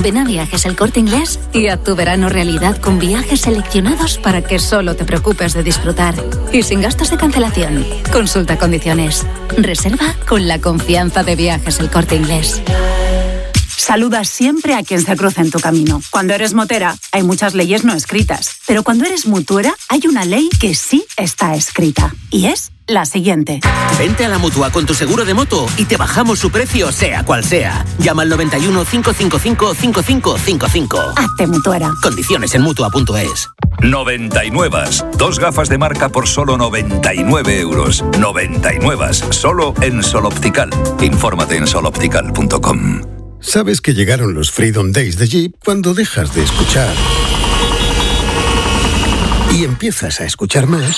Ven a Viajes El Corte Inglés y haz tu verano realidad con viajes seleccionados para que solo te preocupes de disfrutar. Y sin gastos de cancelación. Consulta condiciones. Reserva con la confianza de Viajes El Corte Inglés. Saluda siempre a quien se cruza en tu camino. Cuando eres motera, hay muchas leyes no escritas. Pero cuando eres mutuera, hay una ley que sí está escrita. Y es la siguiente. Vente a la Mutua con tu seguro de moto y te bajamos su precio, sea cual sea. Llama al 91 555 5555. Hazte mutuera. Condiciones en Mutua.es. 99. 2 gafas de marca por solo 99 euros. 99. Solo en Sol Optical. Infórmate en soloptical.com. Sabes que llegaron los Freedom Days de Jeep cuando dejas de escuchar y empiezas a escuchar más.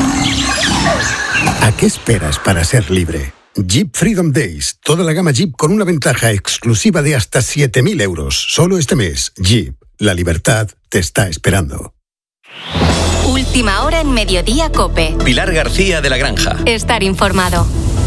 ¿A qué esperas para ser libre? Jeep Freedom Days. Toda la gama Jeep con una ventaja exclusiva de hasta 7.000 euros. Solo este mes. Jeep. La libertad te está esperando. Última hora en Mediodía COPE. Pilar García de la Granja. Estar informado.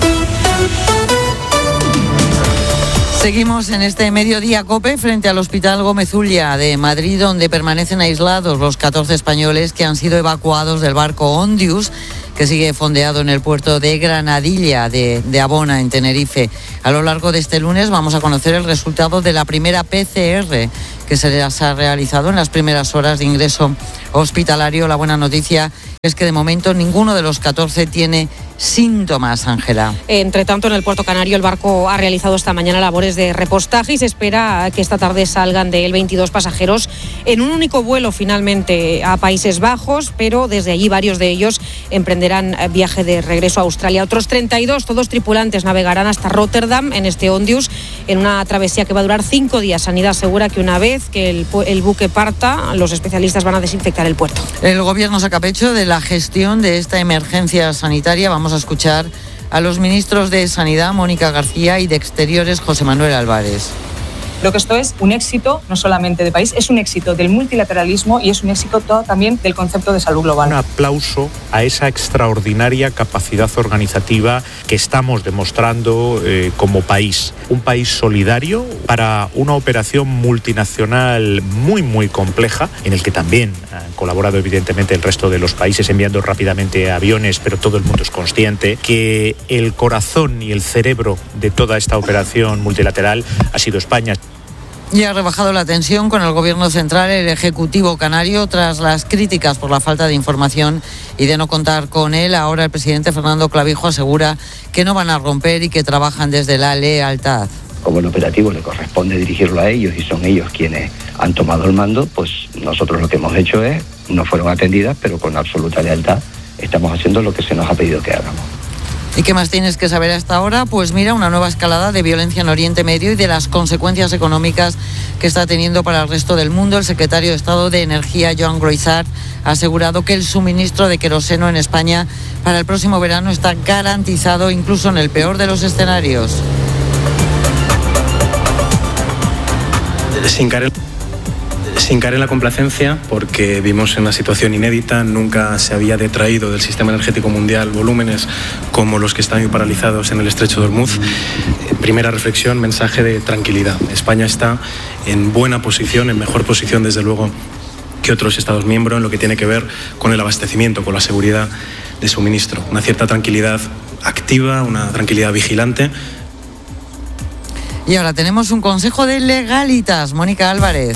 Seguimos en este Mediodía COPE frente al Hospital Gómez Ulla de Madrid, donde permanecen aislados los 14 españoles que han sido evacuados del barco Ondius, que sigue fondeado en el puerto de Granadilla de Abona, en Tenerife. A lo largo de este lunes vamos a conocer el resultado de la primera PCR que se les ha realizado en las primeras horas de ingreso hospitalario. La buena noticia es que de momento ninguno de los 14 tiene síntomas, Ángela. Entre tanto, en el puerto canario el barco ha realizado esta mañana labores de repostaje y se espera que esta tarde salgan de él 22 pasajeros en un único vuelo finalmente a Países Bajos, pero desde allí varios de ellos emprenderán viaje de regreso a Australia. Otros 32, todos tripulantes, navegarán hasta Rotterdam en este Ondius, en una travesía que va a durar 5 días. Sanidad asegura que una vez que el buque parta, los especialistas van a desinfectar el puerto. El gobierno saca pecho de la gestión de esta emergencia sanitaria. Vamos a escuchar a los ministros de Sanidad, Mónica García, y de Exteriores, José Manuel Álvarez. Creo que esto es un éxito, no solamente de país, es un éxito del multilateralismo y es un éxito todo también del concepto de salud global. Un aplauso a esa extraordinaria capacidad organizativa que estamos demostrando como país. Un país solidario para una operación multinacional muy, muy compleja, en el que también han colaborado evidentemente el resto de los países enviando rápidamente aviones, pero todo el mundo es consciente que el corazón y el cerebro de toda esta operación multilateral ha sido España. Y ha rebajado la tensión con el Gobierno central el Ejecutivo canario tras las críticas por la falta de información y de no contar con él. Ahora el presidente Fernando Clavijo asegura que no van a romper y que trabajan desde la lealtad. Como el operativo le corresponde dirigirlo a ellos y son ellos quienes han tomado el mando, pues nosotros lo que hemos hecho es, no fueron atendidas, pero con absoluta lealtad estamos haciendo lo que se nos ha pedido que hagamos. ¿Y qué más tienes que saber hasta ahora? Pues mira, una nueva escalada de violencia en Oriente Medio y de las consecuencias económicas que está teniendo para el resto del mundo. El secretario de Estado de Energía, Joan Groisart, ha asegurado que el suministro de queroseno en España para el próximo verano está garantizado, incluso en el peor de los escenarios. Sin caer en la complacencia, porque vivimos en una situación inédita, nunca se había detraído del sistema energético mundial volúmenes como los que están paralizados en el estrecho de Hormuz. Primera reflexión, mensaje de tranquilidad. España está en buena posición, en mejor posición desde luego que otros Estados miembros en lo que tiene que ver con el abastecimiento, con la seguridad de suministro. Una cierta tranquilidad activa, una tranquilidad vigilante. Y ahora tenemos un consejo de Legalitas, Mónica Álvarez.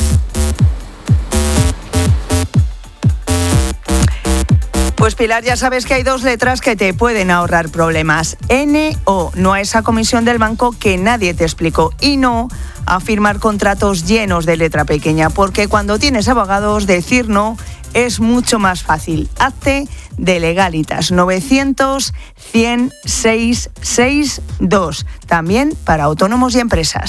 Pues Pilar, ya sabes que hay 2 letras que te pueden ahorrar problemas. NO, no a esa comisión del banco que nadie te explicó. Y no a firmar contratos llenos de letra pequeña, porque cuando tienes abogados, decir no es mucho más fácil. Hazte de Legalitas, 900 100 662. También para autónomos y empresas.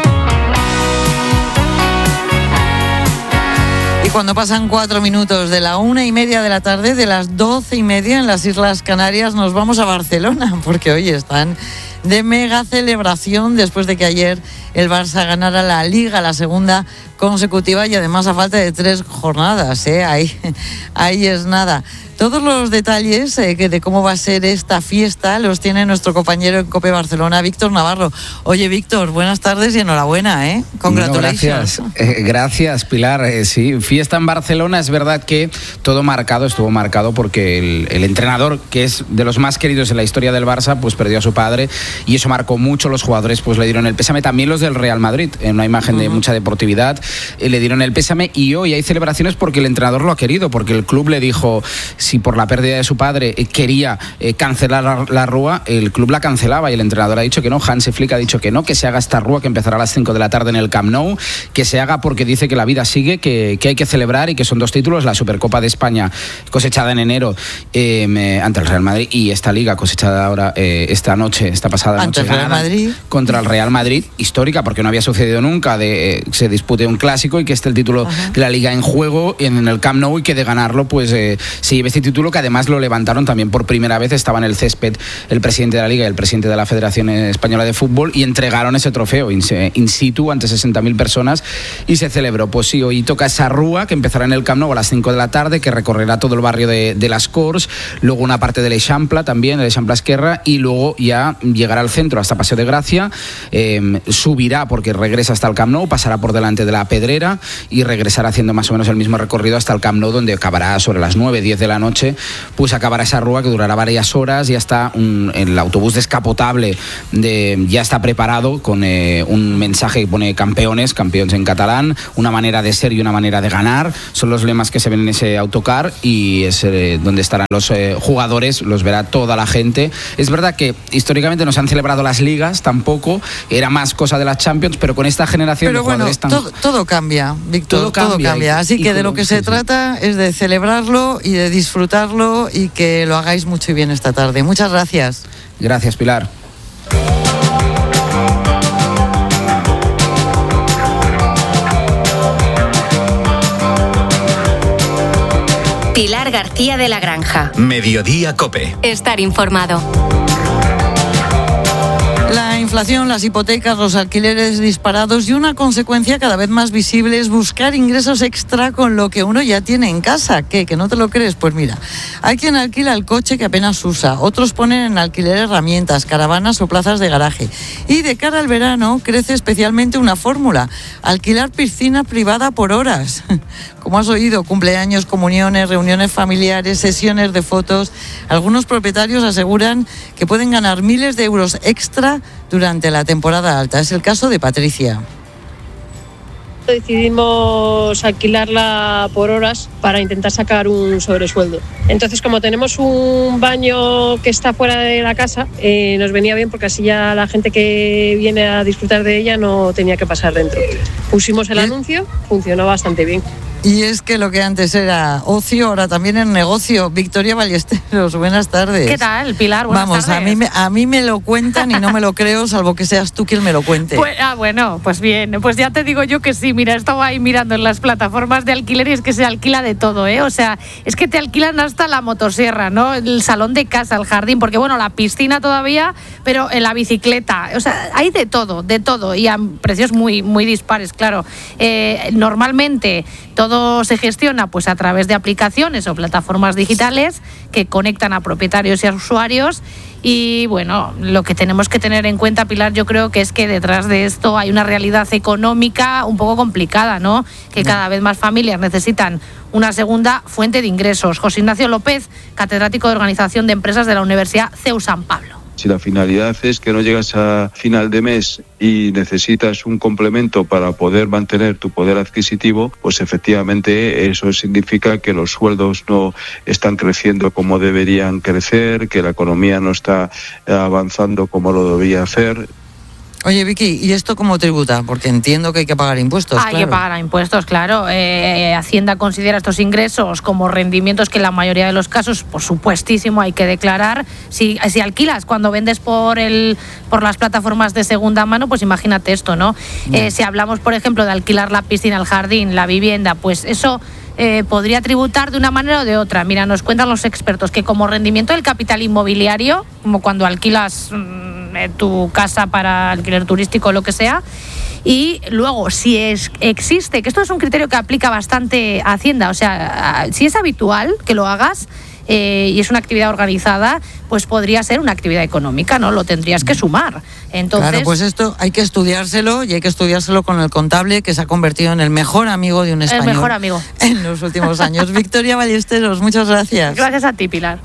Y cuando pasan 4 minutos de la 1:30 de la tarde, de las 12:30 en las Islas Canarias, nos vamos a Barcelona, porque hoy están de mega celebración después de que ayer el Barça ganara la Liga, la segunda consecutiva, y además a falta de 3 jornadas, ahí es nada. Todos los detalles de cómo va a ser esta fiesta los tiene nuestro compañero en COPE Barcelona, Víctor Navarro. Oye, Víctor, buenas tardes y enhorabuena, ¿eh? Congratulations. Gracias, Pilar. Sí, fiesta en Barcelona. Es verdad que todo estuvo marcado porque el entrenador, que es de los más queridos en la historia del Barça, pues perdió a su padre y eso marcó mucho. Los jugadores pues le dieron el pésame, también los del Real Madrid, en una imagen de mucha deportividad, le dieron el pésame, y hoy hay celebraciones porque el entrenador lo ha querido, porque el club le dijo, si por la pérdida de su padre quería cancelar la rúa, el club la cancelaba, y el entrenador ha dicho que no. Hansi Flick ha dicho que no, que se haga esta rúa que empezará a las 5 de la tarde en el Camp Nou, que se haga porque dice que la vida sigue, que hay que celebrar, y que son 2 títulos, la Supercopa de España cosechada en enero ante el Real Madrid, y esta Liga cosechada ahora esta pasada noche el Real Madrid, contra el Real Madrid, histórica porque no había sucedido nunca se dispute un clásico y que esté el título de la Liga en juego en el Camp Nou, y que de ganarlo pues se lleve este título, que además lo levantaron también por primera vez. Estaba en el césped el presidente de la Liga y el presidente de la Federación Española de Fútbol y entregaron ese trofeo in situ ante 60.000 personas y se celebró. Pues sí, hoy toca esa rúa que empezará en el Camp Nou a las 5 de la tarde, que recorrerá todo el barrio de las Corts, luego una parte del Eixample también, el Eixample Esquerra, y luego ya llegará al centro hasta Paseo de Gracia, subirá porque regresa hasta el Camp Nou, pasará por delante de la Pedrera y regresará haciendo más o menos el mismo recorrido hasta el Camp Nou, donde acabará sobre las 9-10 de la noche, pues acabará esa rúa que durará varias horas. Ya está el autobús descapotable ya está preparado con un mensaje que pone campeones en catalán, una manera de ser y una manera de ganar, son los lemas que se ven en ese autocar, y es donde estarán los jugadores, los verá toda la gente. Es verdad que históricamente no se han celebrado las ligas tampoco, era más cosa de las Champions, pero con esta generación de jugadores todo cambia, Víctor, todo cambia. Así que de lo que se trata es de celebrarlo y de disfrutarlo, y que lo hagáis mucho y bien esta tarde. Muchas gracias. Gracias, Pilar. Pilar García de la Granja. Mediodía COPE. Estar informado. La inflación, las hipotecas, los alquileres disparados, y una consecuencia cada vez más visible es buscar ingresos extra con lo que uno ya tiene en casa. ¿Qué? ¿Que no te lo crees? Pues mira, hay quien alquila el coche que apenas usa, otros ponen en alquiler herramientas, caravanas o plazas de garaje. Y de cara al verano crece especialmente una fórmula: alquilar piscina privada por horas. Como has oído, cumpleaños, comuniones, reuniones familiares, sesiones de fotos. Algunos propietarios aseguran que pueden ganar miles de euros extra durante la temporada alta. Es el caso de Patricia. Decidimos alquilarla por horas para intentar sacar un sobresueldo. Entonces, como tenemos un baño que está fuera de la casa, nos venía bien porque así ya la gente que viene a disfrutar de ella no tenía que pasar dentro. Pusimos el anuncio, funcionó bastante bien. Y es que lo que antes era ocio, ahora también es negocio. Victoria Ballesteros, buenas tardes. ¿Qué tal, Pilar? Buenas tardes. A mí me lo cuentan y no me lo creo, salvo que seas tú quien me lo cuente. Bueno, pues bien, pues ya te digo yo que sí. Mira, estaba ahí mirando en las plataformas de alquiler y es que se alquila de todo, ¿eh? O sea, es que te alquilan hasta la motosierra, ¿no? El salón de casa, el jardín, porque bueno, la piscina todavía, pero en la bicicleta. O sea, hay de todo, y a precios muy, muy dispares, claro. Normalmente todo se gestiona pues a través de aplicaciones o plataformas digitales que conectan a propietarios y a usuarios. Y bueno, lo que tenemos que tener en cuenta, Pilar, yo creo que es que detrás de esto hay una realidad económica un poco complicada, ¿no? Que cada vez más familias necesitan una segunda fuente de ingresos. José Ignacio López, catedrático de Organización de Empresas de la Universidad CEU San Pablo. Si la finalidad es que no llegas a final de mes y necesitas un complemento para poder mantener tu poder adquisitivo, pues efectivamente eso significa que los sueldos no están creciendo como deberían crecer, que la economía no está avanzando como lo debería hacer. Oye, Vicky, ¿y esto cómo tributa? Porque entiendo que hay que pagar impuestos. Hay que pagar impuestos, claro. Hacienda considera estos ingresos como rendimientos que en la mayoría de los casos, por supuestísimo, hay que declarar. Si alquilas cuando vendes por las plataformas de segunda mano, pues imagínate esto, ¿no? Si hablamos, por ejemplo, de alquilar la piscina, el jardín, la vivienda, pues eso podría tributar de una manera o de otra. Mira, nos cuentan los expertos que como rendimiento del capital inmobiliario, como cuando alquilas tu casa para alquiler turístico o lo que sea, y luego si existe, que esto es un criterio que aplica bastante Hacienda, o sea, si es habitual que lo hagas, y es una actividad organizada, pues podría ser una actividad económica, ¿no? Lo tendrías que sumar. Entonces, claro, pues esto hay que estudiárselo, y hay que estudiárselo con el contable, que se ha convertido en el mejor amigo de un español. El mejor amigo. En los últimos años. Victoria Ballesteros, muchas gracias. Gracias a ti, Pilar.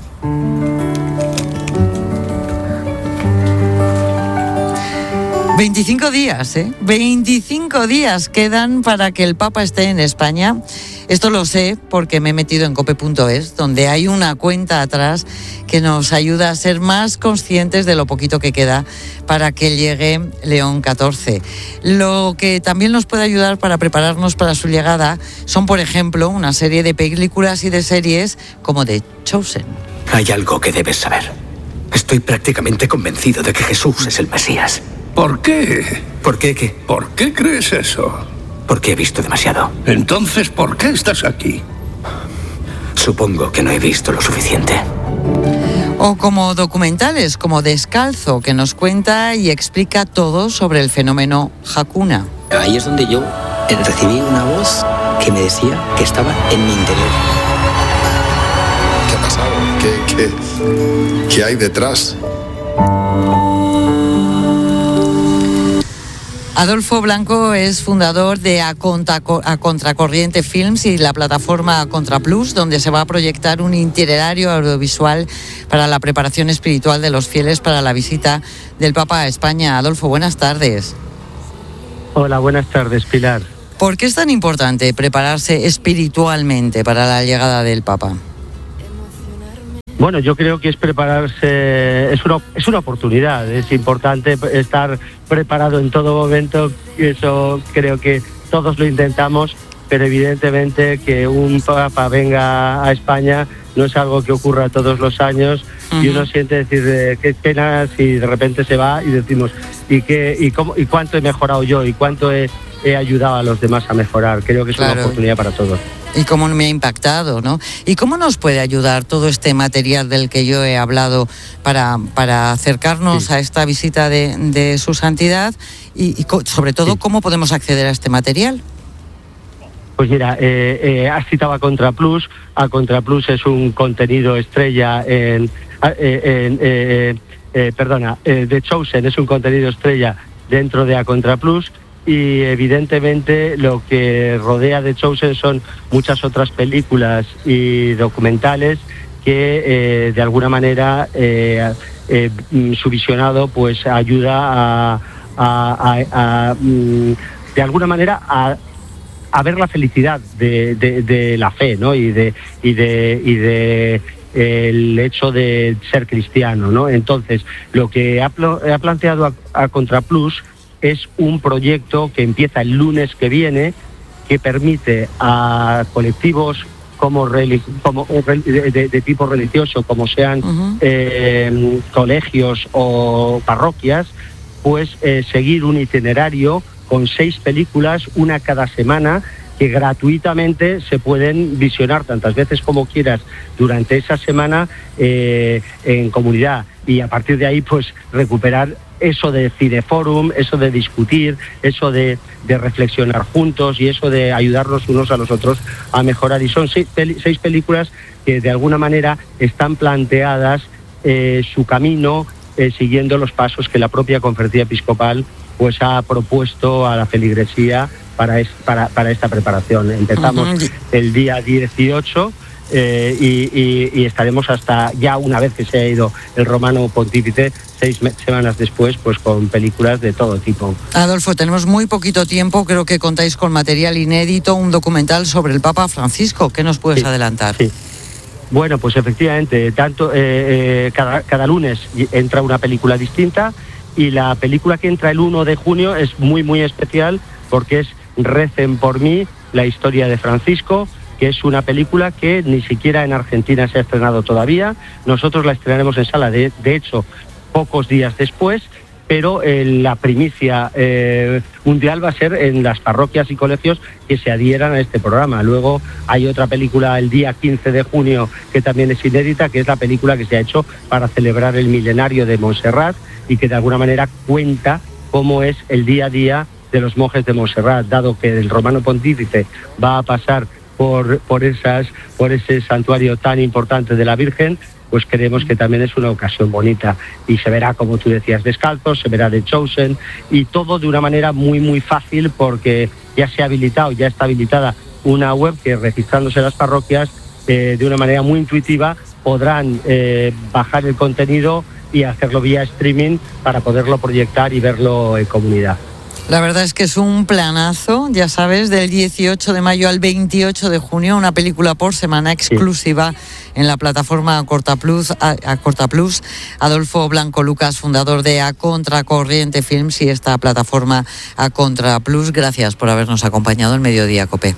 25 días, 25 días quedan para que el Papa esté en España. Esto lo sé porque me he metido en cope.es, donde hay una cuenta atrás que nos ayuda a ser más conscientes de lo poquito que queda para que llegue León XIV. Lo que también nos puede ayudar para prepararnos para su llegada son, por ejemplo, una serie de películas y de series como The Chosen. Hay algo que debes saber. Estoy prácticamente convencido de que Jesús es el Mesías. ¿Por qué? ¿Por qué qué? ¿Por qué crees eso? Porque he visto demasiado. Entonces, ¿por qué estás aquí? Supongo que no he visto lo suficiente. O como documentales, como Descalzo, que nos cuenta y explica todo sobre el fenómeno Hakuna. Ahí es donde yo recibí una voz que me decía que estaba en mi interior. ¿Qué ha pasado? ¿Qué hay detrás? Adolfo Blanco es fundador de A Contracorriente Films y la plataforma A Contra Plus, donde se va a proyectar un itinerario audiovisual para la preparación espiritual de los fieles para la visita del Papa a España. Adolfo, buenas tardes. Hola, buenas tardes, Pilar. ¿Por qué es tan importante prepararse espiritualmente para la llegada del Papa? Bueno, yo creo que es prepararse, es una oportunidad, es importante estar preparado en todo momento, y eso creo que todos lo intentamos, pero evidentemente que un Papa venga a España no es algo que ocurra todos los años. Y uno siente decir, qué pena si de repente se va, y decimos, ¿y cuánto he mejorado yo? ¿Y cuánto he ayudado a los demás a mejorar? Creo que es una oportunidad para todos. Y cómo me ha impactado, ¿no? ¿Y cómo nos puede ayudar todo este material del que yo he hablado para acercarnos a esta visita de su santidad? Y sobre todo, ¿cómo podemos acceder a este material? Pues mira, has citado A Contra Plus. A Contra Plus es un contenido estrella The Chosen es un contenido estrella dentro de A Contra Plus. Y evidentemente lo que rodea The Chosen son muchas otras películas y documentales que de alguna manera su visionado pues ayuda de alguna manera a ver la felicidad de la fe, ¿no? y de el hecho de ser cristiano, ¿no? Entonces, lo que ha planteado a Contra Plus es un proyecto que empieza el lunes que viene, que permite a colectivos de tipo religioso, como sean colegios o parroquias, pues seguir un itinerario con 6 películas, una cada semana, que gratuitamente se pueden visionar tantas veces como quieras durante esa semana en comunidad, y a partir de ahí pues recuperar eso de cineforum, eso de discutir, eso de reflexionar juntos, y eso de ayudarnos unos a los otros a mejorar. Y son 6 películas que de alguna manera están planteadas su camino siguiendo los pasos que la propia Conferencia Episcopal pues ha propuesto a la feligresía para esta preparación. Empezamos el día 18 y estaremos hasta ya, una vez que se ha ido el romano pontífice, 6 semanas después, pues con películas de todo tipo. Adolfo, tenemos muy poquito tiempo, creo que contáis con material inédito, un documental sobre el Papa Francisco. ¿Qué nos puedes adelantar? Sí. Bueno, pues efectivamente, cada lunes entra una película distinta, y la película que entra el 1 de junio es muy, muy especial, porque es Recen por mí, la historia de Francisco, que es una película que ni siquiera en Argentina se ha estrenado todavía. Nosotros la estrenaremos en sala, de hecho, pocos días después, pero la primicia mundial va a ser en las parroquias y colegios que se adhieran a este programa. Luego hay otra película el día 15 de junio que también es inédita, que es la película que se ha hecho para celebrar el milenario de Montserrat, y que de alguna manera cuenta cómo es el día a día de los monjes de Montserrat, dado que el romano pontífice va a pasar por ese santuario tan importante de la Virgen, pues creemos que también es una ocasión bonita. Y se verá, como tú decías, descalzos, se verá The Chosen, y todo de una manera muy, muy fácil, porque ya está habilitada una web que, registrándose en las parroquias, de una manera muy intuitiva, podrán bajar el contenido y hacerlo vía streaming para poderlo proyectar y verlo en comunidad. La verdad es que es un planazo, ya sabes, del 18 de mayo al 28 de junio, una película por semana exclusiva en la plataforma A Corta Plus. Adolfo Blanco Lucas, fundador de A Contracorriente Films y esta plataforma A Contra Plus, gracias por habernos acompañado en Mediodía Cope.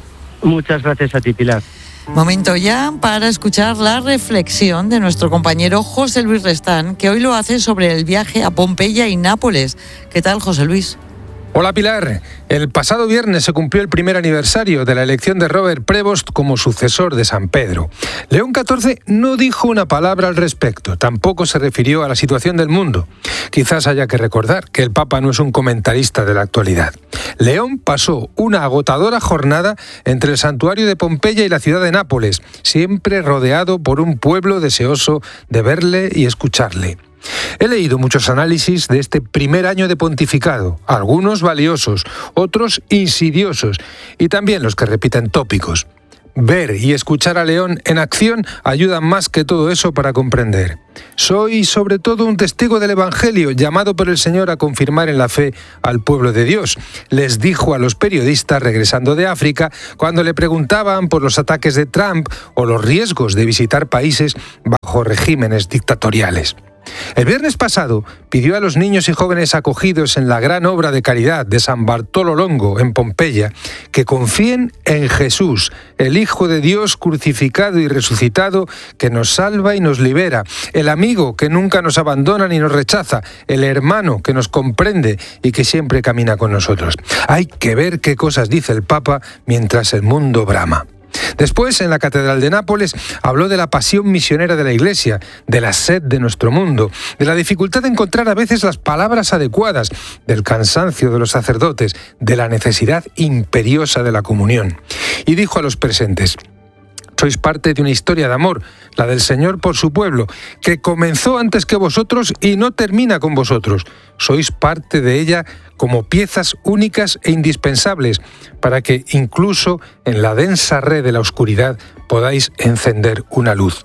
Muchas gracias a ti, Pilar. Momento ya para escuchar la reflexión de nuestro compañero José Luis Restán, que hoy lo hace sobre el viaje a Pompeya y Nápoles. ¿Qué tal, José Luis? Hola Pilar, el pasado viernes se cumplió el primer aniversario de la elección de Robert Prevost como sucesor de San Pedro. León XIV no dijo una palabra al respecto, tampoco se refirió a la situación del mundo. Quizás haya que recordar que el Papa no es un comentarista de la actualidad. León pasó una agotadora jornada entre el santuario de Pompeya y la ciudad de Nápoles, siempre rodeado por un pueblo deseoso de verle y escucharle. He leído muchos análisis de este primer año de pontificado, algunos valiosos, otros insidiosos, y también los que repiten tópicos. Ver y escuchar a León en acción ayuda más que todo eso para comprender. Soy sobre todo un testigo del Evangelio, llamado por el Señor a confirmar en la fe al pueblo de Dios, les dijo a los periodistas regresando de África cuando le preguntaban por los ataques de Trump o los riesgos de visitar países bajo regímenes dictatoriales. El viernes pasado pidió a los niños y jóvenes acogidos en la gran obra de caridad de San Bartolo Longo en Pompeya que confíen en Jesús, el Hijo de Dios crucificado y resucitado, que nos salva y nos libera, el amigo que nunca nos abandona ni nos rechaza, el hermano que nos comprende y que siempre camina con nosotros. Hay que ver qué cosas dice el Papa mientras el mundo brama. Después, en la Catedral de Nápoles, habló de la pasión misionera de la Iglesia, de la sed de nuestro mundo, de la dificultad de encontrar a veces las palabras adecuadas, del cansancio de los sacerdotes, de la necesidad imperiosa de la comunión. Y dijo a los presentes: sois parte de una historia de amor, la del Señor por su pueblo, que comenzó antes que vosotros y no termina con vosotros. Sois parte de ella como piezas únicas e indispensables, para que incluso en la densa red de la oscuridad podáis encender una luz.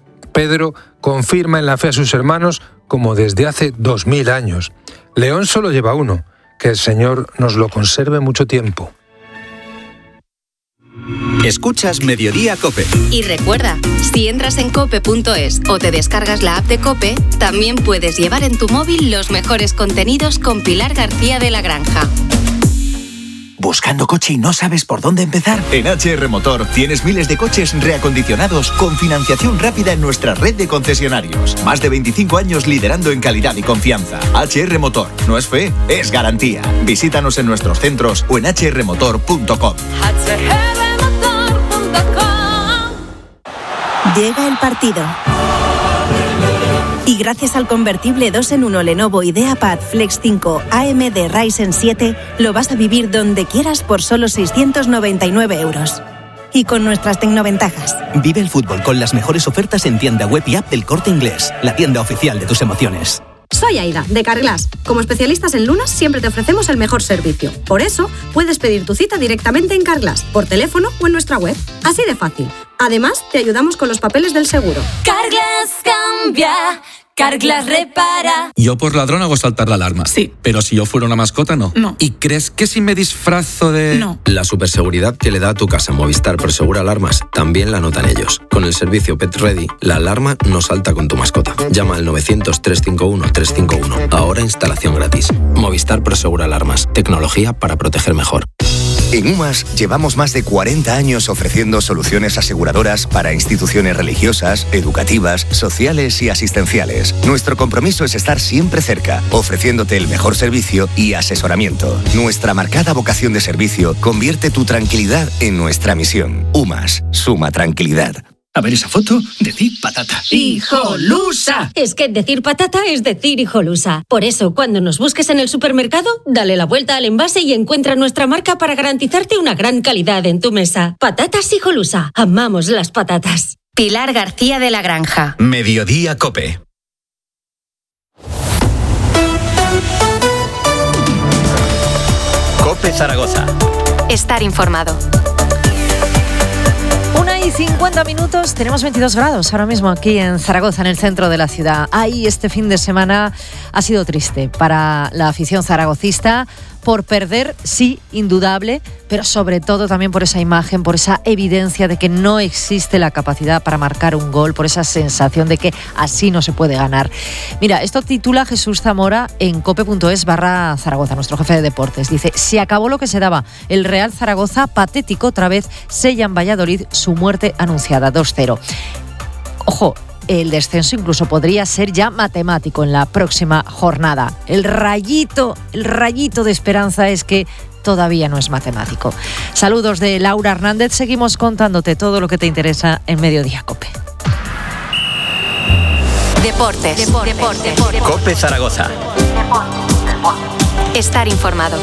Pedro confirma en la fe a sus hermanos como desde hace 2000 años. León solo lleva uno, que el Señor nos lo conserve mucho tiempo. Escuchas Mediodía Cope. Y recuerda, si entras en cope.es o te descargas la app de Cope, también puedes llevar en tu móvil los mejores contenidos con Pilar García de la Granja. ¿Buscando coche y no sabes por dónde empezar? En HR Motor tienes miles de coches reacondicionados con financiación rápida en nuestra red de concesionarios. Más de 25 años liderando en calidad y confianza. HR Motor. No es fe, es garantía. Visítanos en nuestros centros o en hrmotor.com. Llega el partido. Y gracias al convertible 2-en-1 Lenovo IdeaPad Flex 5 AMD Ryzen 7, lo vas a vivir donde quieras por solo 699 euros. Y con nuestras tecnoventajas. Vive el fútbol con las mejores ofertas en tienda web y app del Corte Inglés, la tienda oficial de tus emociones. Soy Aida, de Carglass. Como especialistas en lunas, siempre te ofrecemos el mejor servicio. Por eso, puedes pedir tu cita directamente en Carglass, por teléfono o en nuestra web. Así de fácil. Además, te ayudamos con los papeles del seguro. Carglass cambia, Carglass repara. Yo por ladrón hago saltar la alarma. Sí. Pero si yo fuera una mascota, no. No. ¿Y crees que si me disfrazo de...? No. La superseguridad que le da a tu casa Movistar Prosegura Alarmas también la notan ellos. Con el servicio Pet Ready, la alarma no salta con tu mascota. Llama al 900-351-351. Ahora instalación gratis. Movistar Prosegura Alarmas. Tecnología para proteger mejor. En UMAS llevamos más de 40 años ofreciendo soluciones aseguradoras para instituciones religiosas, educativas, sociales y asistenciales. Nuestro compromiso es estar siempre cerca, ofreciéndote el mejor servicio y asesoramiento. Nuestra marcada vocación de servicio convierte tu tranquilidad en nuestra misión. UMAS, suma tranquilidad. A ver esa foto, decir patata. ¡Hijolusa! Es que decir patata es decir hijolusa. Por eso, cuando nos busques en el supermercado, dale la vuelta al envase y encuentra nuestra marca para garantizarte una gran calidad en tu mesa. Patatas hijolusa. Amamos las patatas. Pilar García de la Granja. Mediodía COPE. COPE Zaragoza. Estar informado. 1:50, tenemos 22 grados ahora mismo aquí en Zaragoza, en el centro de la ciudad. Ahí este fin de semana ha sido triste para la afición zaragocista por perder, sí, indudable, pero sobre todo también por esa imagen, por esa evidencia de que no existe la capacidad para marcar un gol, por esa sensación de que así no se puede ganar. Mira, esto titula Jesús Zamora en cope.es/Zaragoza, nuestro jefe de deportes. Dice, se acabó lo que se daba. El Real Zaragoza, patético otra vez, sella en Valladolid su muerte anunciada, 2-0. Ojo, el descenso incluso podría ser ya matemático en la próxima jornada. El rayito de esperanza es que todavía no es matemático. Saludos de Laura Hernández. Seguimos contándote todo lo que te interesa en Mediodía COPE. Deportes. COPE Zaragoza. Estar informado.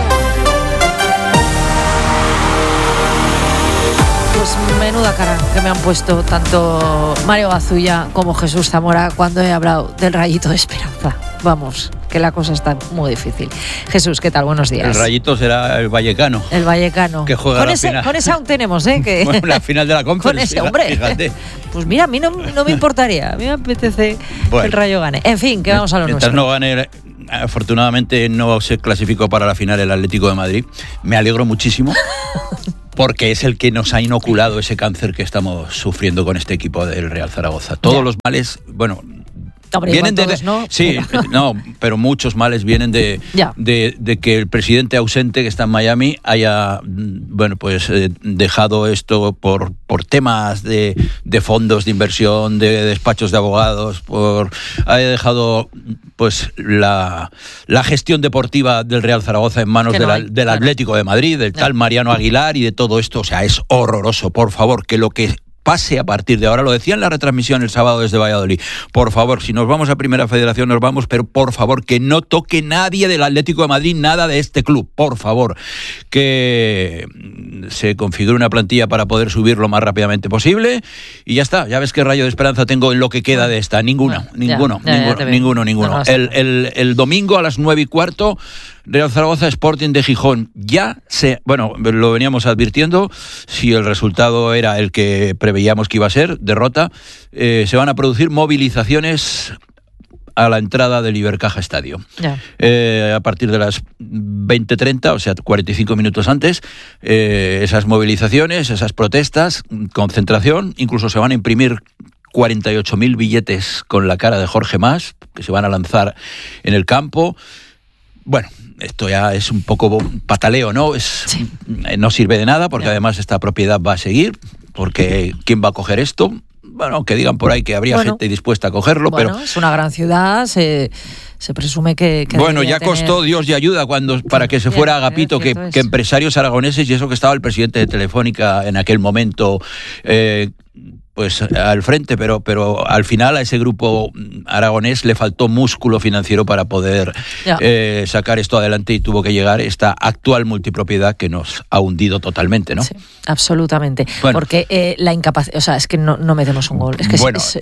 Pues menuda cara que me han puesto tanto Mario Gazulla como Jesús Zamora cuando he hablado del rayito de esperanza. Vamos, que la cosa está muy difícil. Jesús, ¿qué tal? Buenos días. El rayito será el vallecano. El vallecano. Que juega la final. Con ese aún tenemos, ¿eh? Bueno, la final de la Conference. Con ese, hombre. Fíjate. Pues mira, a mí no me importaría. A mí me apetece que el Rayo gane. En fin, que vamos a lo nuestro. Mientras no gane, afortunadamente no se clasificó para la final el Atlético de Madrid. Me alegro muchísimo. Porque es el que nos ha inoculado ese cáncer que estamos sufriendo con este equipo del Real Zaragoza. Todos los males, bueno, vienen de todos, ¿no? Sí, no, pero muchos males vienen de que el presidente ausente que está en Miami haya, bueno, pues dejado esto por temas de fondos de inversión, de despachos de abogados, haya dejado pues la gestión deportiva del Real Zaragoza en manos del Atlético de Madrid, del tal Mariano Aguilar y de todo esto. O sea, es horroroso. Por favor, que lo que pase a partir de ahora, lo decía en la retransmisión el sábado desde Valladolid, por favor, si nos vamos a Primera Federación nos vamos, pero por favor que no toque nadie del Atlético de Madrid nada de este club, por favor, que se configure una plantilla para poder subir lo más rápidamente posible y ya está. Ya ves qué rayo de esperanza tengo en lo que queda de esta. Ninguno. El domingo a las 9:15 Real Zaragoza Sporting de Gijón. Lo veníamos advirtiendo, si el resultado era el que preveíamos que iba a ser, derrota, se van a producir movilizaciones a la entrada del Ibercaja Estadio. A partir de las 20:30, o sea, 45 minutos antes, esas movilizaciones, esas protestas, concentración, incluso se van a imprimir 48.000 billetes con la cara de Jorge Mas, que se van a lanzar en el campo. Bueno, esto ya es un poco pataleo, ¿no? No sirve de nada porque además esta propiedad va a seguir, porque ¿quién va a coger esto? Bueno, que digan por ahí que habría gente dispuesta a cogerlo, pero es una gran ciudad, se presume que bueno, ya costó Dios y ayuda para que se fuera Agapito, que empresarios aragoneses, y eso que estaba el presidente de Telefónica en aquel momento, pues al frente, pero al final a ese grupo aragonés le faltó músculo financiero para poder sacar esto adelante y tuvo que llegar esta actual multipropiedad que nos ha hundido totalmente, ¿no? Sí, absolutamente. Bueno, porque la incapacidad, o sea, es que no metemos un gol. Es que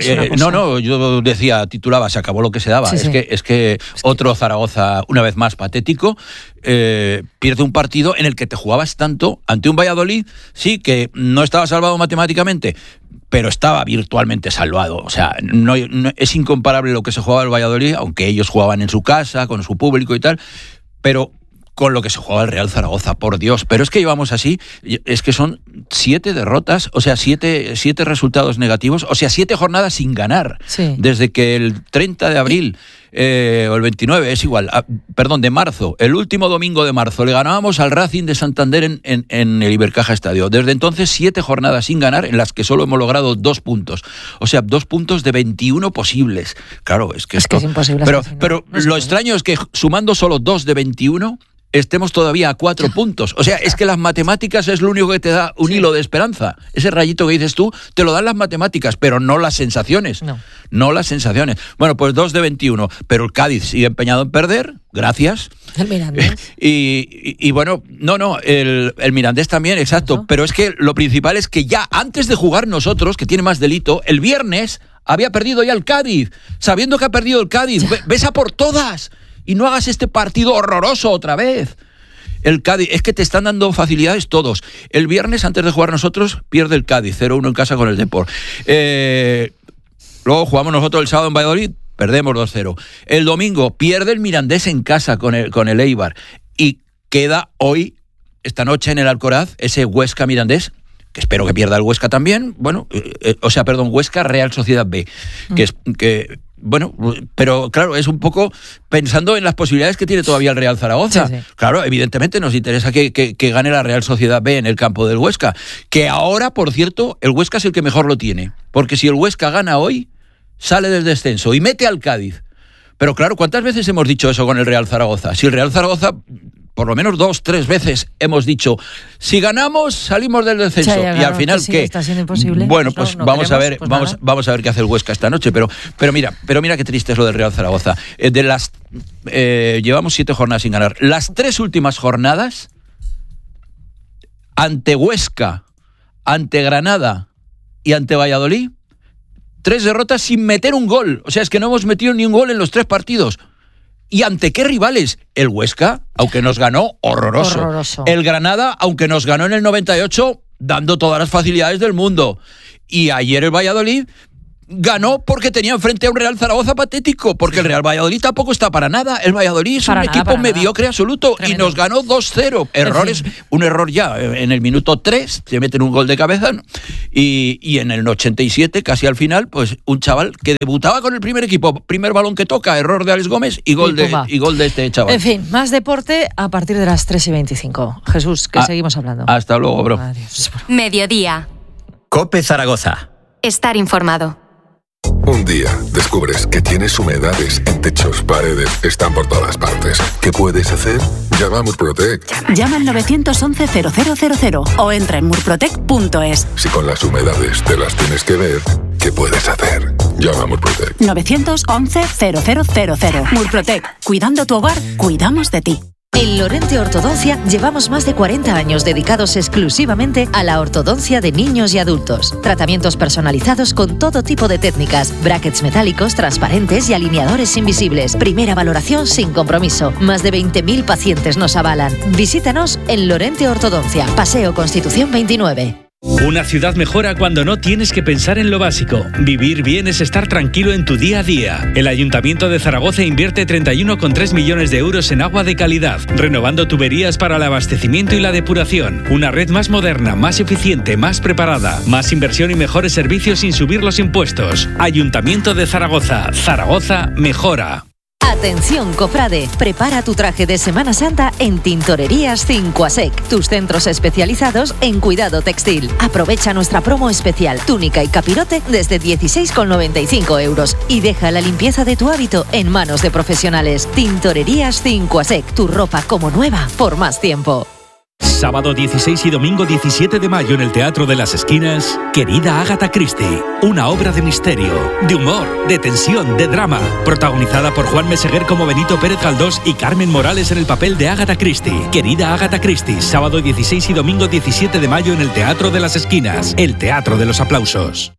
yo titulaba, se acabó lo que se daba. Es que otro Zaragoza, una vez más patético, pierde un partido en el que te jugabas tanto ante un Valladolid, sí, que no estaba salvado matemáticamente, pero estaba virtualmente salvado. O sea, no es incomparable lo que se jugaba el Valladolid, aunque ellos jugaban en su casa, con su público y tal, pero con lo que se jugaba el Real Zaragoza, por Dios. Pero es que llevamos así, es que son 7 derrotas, o sea, 7 resultados negativos, o sea, 7 jornadas sin ganar. Sí. Desde que el 30 de abril, o el 29, es igual, de marzo, el último domingo de marzo, le ganábamos al Racing de Santander en el Ibercaja Estadio. Desde entonces, 7 jornadas sin ganar, en las que solo hemos logrado 2 puntos. O sea, 2 puntos de 21 posibles. Claro, es que es imposible. Pero lo extraño es que sumando solo 2 de 21... estemos todavía a 4 puntos. O sea, es que las matemáticas es lo único que te da un hilo de esperanza. Ese rayito que dices tú, te lo dan las matemáticas, pero no las sensaciones. No las sensaciones. Bueno, pues 2 de 21, pero el Cádiz sigue empeñado en perder, gracias. El Mirandés. Y bueno, el Mirandés también, exacto. Pero es que lo principal es que ya antes de jugar nosotros, que tiene más delito, el viernes había perdido ya el Cádiz, sabiendo que ha perdido el Cádiz. Ves a por todas y no hagas este partido horroroso otra vez. El Cádiz, es que te están dando facilidades todos. El viernes, antes de jugar nosotros, pierde el Cádiz, 0-1 en casa con el Depor. Luego jugamos nosotros el sábado en Valladolid, perdemos 2-0. El domingo pierde el Mirandés en casa con el Eibar. Y queda hoy, esta noche en el Alcoraz, ese Huesca Mirandés, que espero que pierda el Huesca también. Bueno, Huesca Real Sociedad B, bueno, pero claro, es un poco pensando en las posibilidades que tiene todavía el Real Zaragoza. Sí. Claro, evidentemente nos interesa que gane la Real Sociedad B en el campo del Huesca, que ahora, por cierto, el Huesca es el que mejor lo tiene, porque si el Huesca gana hoy, sale del descenso y mete al Cádiz. Pero claro, ¿cuántas veces hemos dicho eso con el Real Zaragoza? Si el Real Zaragoza, por lo menos 2-3 veces hemos dicho, si ganamos, salimos del descenso. Sí, claro, y al final, ¿qué? Está siendo imposible. Bueno, pues no vamos a ver, pues vamos a ver qué hace el Huesca esta noche. Pero mira qué triste es lo del Real Zaragoza. Llevamos 7 jornadas sin ganar. Las 3 últimas jornadas, ante Huesca, ante Granada y ante Valladolid, 3 derrotas sin meter un gol. O sea, es que no hemos metido ni un gol en los 3 partidos. ¿Y ante qué rivales? El Huesca, aunque nos ganó, horroroso. El Granada, aunque nos ganó en el 98, dando todas las facilidades del mundo. Y ayer el Valladolid ganó porque tenía enfrente a un Real Zaragoza patético, porque el Real Valladolid tampoco está para nada. El Valladolid es un equipo mediocre absoluto. Tremendo. Y nos ganó 2-0. Errores, un error ya en el minuto 3, se meten un gol de cabeza, ¿no? Y en el 87, casi al final, pues un chaval que debutaba con el primer equipo, primer balón que toca, error de Alex Gómez y gol de este chaval. En fin, más deporte a partir de las 3:25. Jesús, que seguimos hablando. Hasta luego, bro. Adiós. Mediodía. COPE Zaragoza. Estar informado. Un día descubres que tienes humedades en techos, paredes, están por todas partes. ¿Qué puedes hacer? Llama a Murprotec. Llama al 911-0000 o entra en murprotec.es. Si con las humedades te las tienes que ver, ¿qué puedes hacer? Llama a Murprotec. 911-0000. Murprotec. Cuidando tu hogar, cuidamos de ti. En Lorente Ortodoncia llevamos más de 40 años dedicados exclusivamente a la ortodoncia de niños y adultos. Tratamientos personalizados con todo tipo de técnicas, brackets metálicos, transparentes y alineadores invisibles. Primera valoración sin compromiso. Más de 20.000 pacientes nos avalan. Visítanos en Lorente Ortodoncia, Paseo Constitución 29. Una ciudad mejora cuando no tienes que pensar en lo básico. Vivir bien es estar tranquilo en tu día a día. El Ayuntamiento de Zaragoza invierte 31,3 millones de euros en agua de calidad, renovando tuberías para el abastecimiento y la depuración. Una red más moderna, más eficiente, más preparada. Más inversión y mejores servicios sin subir los impuestos. Ayuntamiento de Zaragoza. Zaragoza mejora. Atención, cofrade, prepara tu traje de Semana Santa en Tintorerías Cincuasec, tus centros especializados en cuidado textil. Aprovecha nuestra promo especial, túnica y capirote desde 16,95 euros y deja la limpieza de tu hábito en manos de profesionales. Tintorerías Cincuasec, tu ropa como nueva por más tiempo. Sábado 16 y domingo 17 de mayo en el Teatro de las Esquinas, Querida Agatha Christie, una obra de misterio, de humor, de tensión, de drama, protagonizada por Juan Meseguer como Benito Pérez Galdós y Carmen Morales en el papel de Agatha Christie. Querida Agatha Christie, sábado 16 y domingo 17 de mayo en el Teatro de las Esquinas, el Teatro de los Aplausos.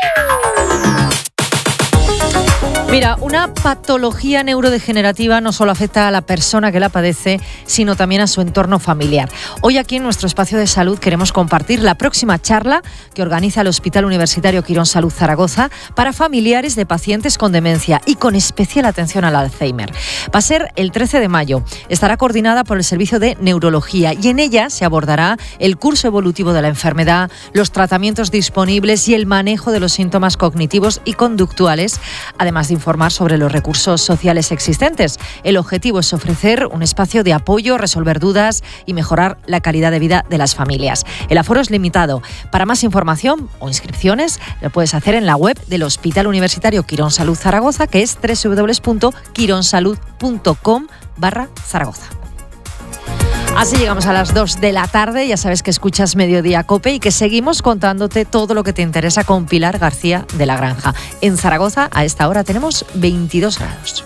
Mira, una patología neurodegenerativa no solo afecta a la persona que la padece, sino también a su entorno familiar. Hoy aquí en nuestro espacio de salud queremos compartir la próxima charla que organiza el Hospital Universitario Quirón Salud Zaragoza para familiares de pacientes con demencia y con especial atención al Alzheimer. Va a ser el 13 de mayo. Estará coordinada por el Servicio de Neurología y en ella se abordará el curso evolutivo de la enfermedad, los tratamientos disponibles y el manejo de los síntomas cognitivos y conductuales, además de informar sobre los recursos sociales existentes. El objetivo es ofrecer un espacio de apoyo, resolver dudas y mejorar la calidad de vida de las familias. El aforo es limitado. Para más información o inscripciones lo puedes hacer en la web del Hospital Universitario Quirón Salud Zaragoza, que es www.quironsalud.com/Zaragoza. Así llegamos a las 2 de la tarde. Ya sabes que escuchas Mediodía COPE y que seguimos contándote todo lo que te interesa con Pilar García de la Granja. En Zaragoza, a esta hora, tenemos 22 grados.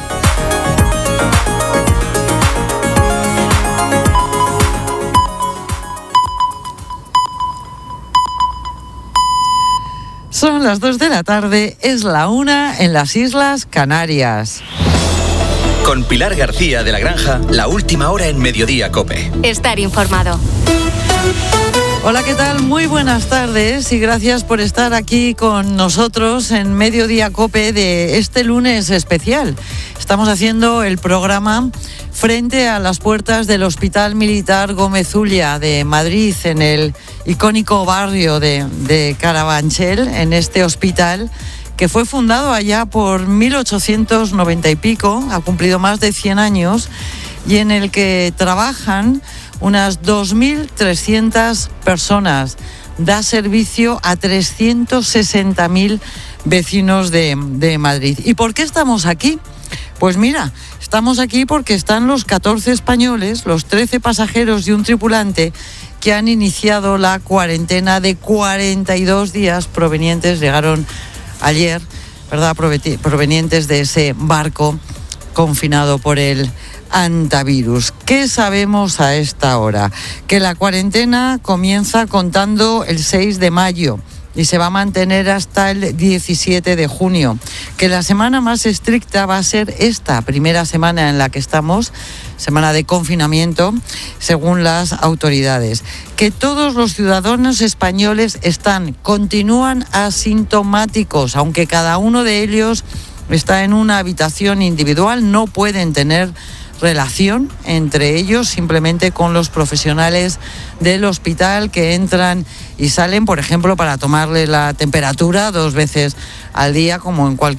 Son las 2 de la tarde, es la 1 en las Islas Canarias. Con Pilar García de la Granja, la última hora en Mediodía COPE. Estar informado. Hola, ¿qué tal? Muy buenas tardes y gracias por estar aquí con nosotros en Mediodía COPE de este lunes especial. Estamos haciendo el programa frente a las puertas del Hospital Militar Gómez Ulla de Madrid, en el icónico barrio de Carabanchel, en este hospital que fue fundado allá por 1890 y pico, ha cumplido más de 100 años, y en el que trabajan unas 2.300 personas. Da servicio a 360.000 vecinos de Madrid. ¿Y por qué estamos aquí? Pues mira, estamos aquí porque están los 14 españoles, los 13 pasajeros y un tripulante que han iniciado la cuarentena de 42 días llegaron ayer, ¿verdad?, provenientes de ese barco confinado por el hantavirus. ¿Qué sabemos a esta hora? Que la cuarentena comienza contando el 6 de mayo y se va a mantener hasta el 17 de junio. Que la semana más estricta va a ser esta primera semana en la que estamos, semana de confinamiento, según las autoridades. Que todos los ciudadanos españoles continúan asintomáticos, aunque cada uno de ellos está en una habitación individual, no pueden tener relación entre ellos, simplemente con los profesionales del hospital que entran y salen, por ejemplo, para tomarle la temperatura 2 veces al día, como en cualquier